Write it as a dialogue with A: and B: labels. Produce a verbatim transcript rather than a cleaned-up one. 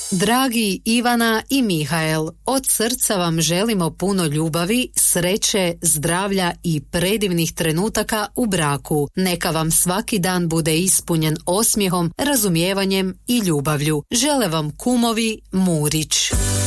A: Dragi Ivana i Mihael, od srca vam želimo puno ljubavi, sreće, zdravlja i predivnih trenutaka u braku. Neka vam svaki dan bude ispunjen osmijehom, razumijevanjem i ljubavlju. Žele vam kumovi Murić.